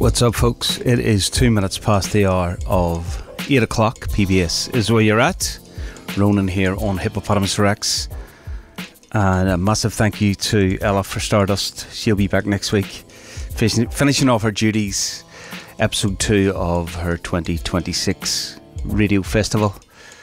What's up, folks? It is 2 minutes past the hour of 8 o'clock. PBS is where you're at. Ronan here on Hippopotamus Rex. And a massive thank you to Ella for Stardust. She'll be back next week, finishing off her duties. Episode 2 of her 2026 radio festival.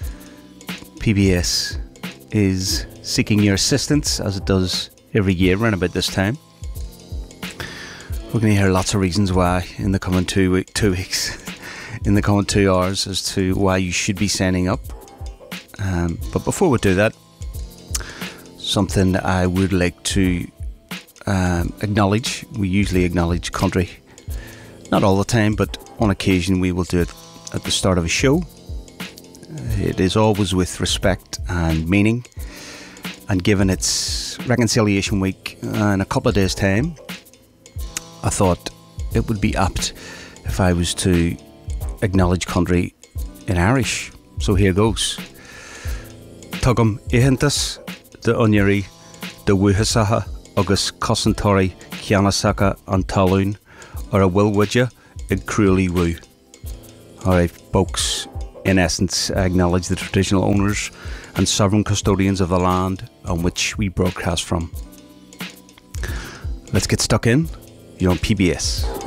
PBS is seeking your assistance, as it does every year around about this time. We're going to hear lots of reasons why in the coming 2 weeks, in the coming 2 hours, as to why you should be signing up. But before we do that, something I would like to acknowledge. We usually acknowledge country, not all the time, but on occasion we will do it at the start of a show. It is always with respect and meaning, and given it's Reconciliation Week in a couple of days' time, I thought it would be apt if I was to acknowledge country in Irish. So here goes. Tugum ihintas de onyari de wuhasaha agus cosantori kianasaka an talún or a wilwidja ig cruelly woo. Alright, folks, in essence, I acknowledge the traditional owners and sovereign custodians of the land on which we broadcast from. Let's get stuck in. You're on PBS.